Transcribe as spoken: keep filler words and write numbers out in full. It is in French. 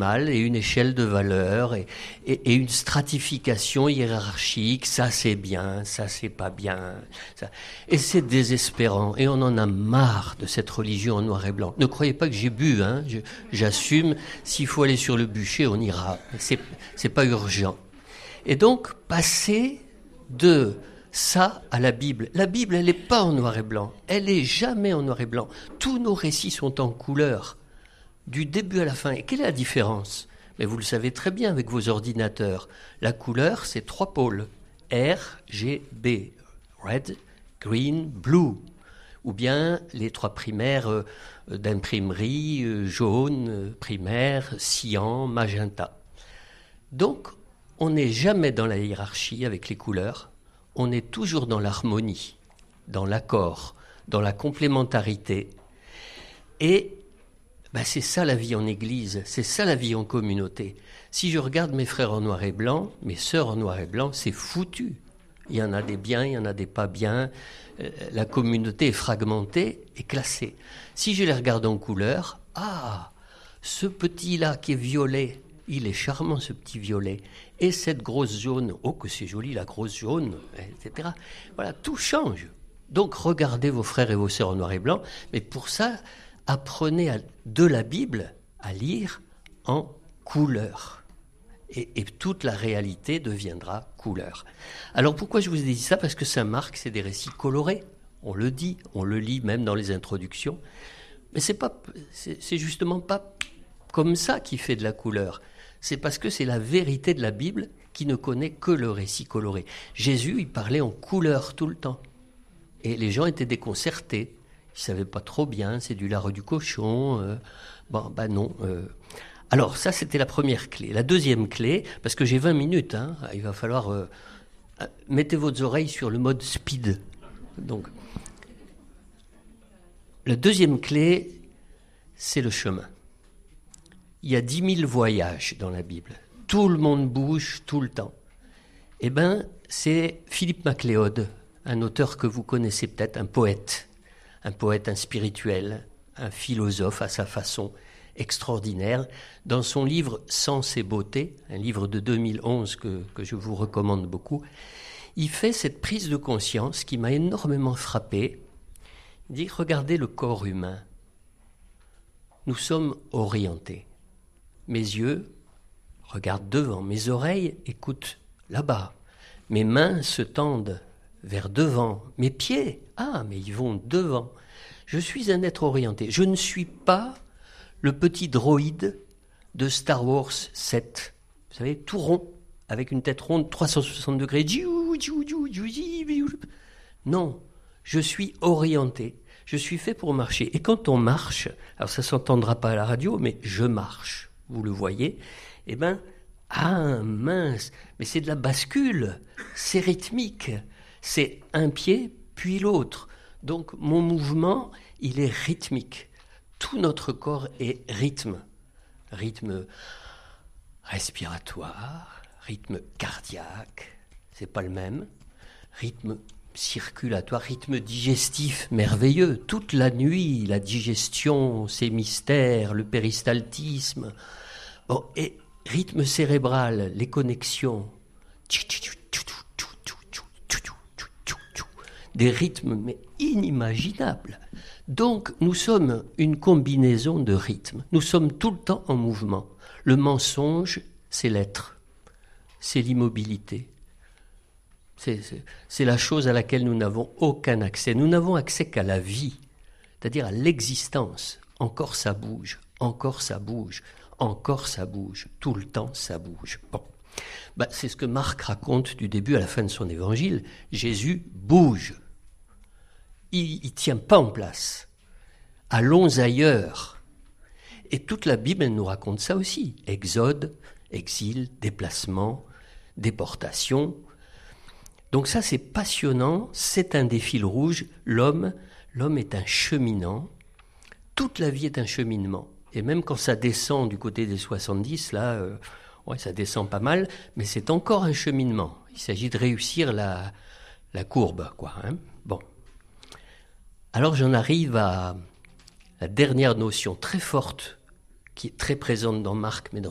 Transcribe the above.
mal et une échelle de valeurs et, et, et une stratification hiérarchique. Ça c'est bien, ça c'est pas bien. Ça. Et c'est désespérant. Et on en a marre de cette religion en noir et blanc. Ne croyez pas que j'ai bu, hein. Je, j'assume. S'il faut aller sur le bûcher, on ira. C'est, c'est pas urgent. Et donc, passer de ça à la Bible. La Bible, elle n'est pas en noir et blanc. Elle n'est jamais en noir et blanc. Tous nos récits sont en couleur, du début à la fin. Et quelle est la différence ? Mais vous le savez très bien avec vos ordinateurs. La couleur, c'est trois pôles. R, G, B. Red, green, blue. Ou bien les trois primaires euh, d'imprimerie, euh, jaune, euh, primaire, cyan, magenta. Donc, on n'est jamais dans la hiérarchie avec les couleurs. On est toujours dans l'harmonie, dans l'accord, dans la complémentarité. Et ben c'est ça la vie en église, c'est ça la vie en communauté. Si je regarde mes frères en noir et blanc, mes sœurs en noir et blanc, c'est foutu. Il y en a des biens, il y en a des pas bien. La communauté est fragmentée et classée. Si je les regarde en couleur, ah, ce petit-là qui est violet, il est charmant, ce petit violet. Et cette grosse jaune, oh que c'est joli la grosse jaune, et cetera. Voilà, tout change. Donc regardez vos frères et vos sœurs en noir et blanc, mais pour ça, apprenez à, de la Bible à lire en couleur. Et, et toute la réalité deviendra couleur. Alors pourquoi je vous ai dit ça ? Parce que Saint Marc, c'est des récits colorés. On le dit, on le lit même dans les introductions. Mais c'est pas, c'est, c'est justement pas comme ça qu'il fait de la couleur. C'est parce que c'est la vérité de la Bible qui ne connaît que le récit coloré. Jésus, il parlait en couleur tout le temps. Et les gens étaient déconcertés. Ils ne savaient pas trop bien, c'est du lard du cochon. Euh, bon, ben non. Euh. Alors, ça, c'était la première clé. La deuxième clé, parce que j'ai vingt minutes, hein, il va falloir... Euh, mettez vos oreilles sur le mode speed. Donc, la deuxième clé, c'est le chemin. Il y a dix mille voyages dans la Bible. Tout le monde bouge tout le temps. Eh bien, c'est Philippe Macléod, un auteur que vous connaissez peut-être, un poète. Un poète, un spirituel, un philosophe à sa façon extraordinaire. Dans son livre « Sens et beauté », un livre de deux mille onze que, que je vous recommande beaucoup, il fait cette prise de conscience qui m'a énormément frappé. Il dit « Regardez le corps humain. Nous sommes orientés. Mes yeux regardent devant, mes oreilles écoutent là-bas, mes mains se tendent vers devant, mes pieds, ah, mais ils vont devant. Je suis un être orienté. Je ne suis pas le petit droïde de Star Wars sept. Vous savez, tout rond, avec une tête ronde, trois cent soixante degrés. Non, je suis orienté. Je suis fait pour marcher. Et quand on marche, alors ça ne s'entendra pas à la radio, mais je marche. Vous le voyez, eh bien, ah mince, mais c'est de la bascule, c'est rythmique, c'est un pied puis l'autre. Donc mon mouvement, il est rythmique. Tout notre corps est rythme. Rythme respiratoire, rythme cardiaque, c'est pas le même. Rythme circulatoire, rythme digestif merveilleux. Toute la nuit, la digestion, ses mystères, le péristaltisme. Bon, et rythme cérébral, les connexions. Des rythmes mais inimaginables. Donc, nous sommes une combinaison de rythmes. Nous sommes tout le temps en mouvement. Le mensonge, c'est l'être. C'est l'immobilité. C'est, c'est, c'est la chose à laquelle nous n'avons aucun accès. Nous n'avons accès qu'à la vie, c'est-à-dire à l'existence. Encore ça bouge, encore ça bouge, encore ça bouge, tout le temps ça bouge. Bon, ben, c'est ce que Marc raconte du début à la fin de son évangile. Jésus bouge. Il ne tient pas en place. Allons ailleurs. Et toute la Bible, elle nous raconte ça aussi. Exode, exil, déplacement, déportation. Donc ça, c'est passionnant, c'est un des fils rouges. L'homme, l'homme est un cheminant. Toute la vie est un cheminement. Et même quand ça descend du côté des soixante-dix, là, euh, ouais, ça descend pas mal, mais c'est encore un cheminement. Il s'agit de réussir la, la courbe, quoi. Hein. Bon. Alors j'en arrive à la dernière notion très forte, qui est très présente dans Marc, mais dans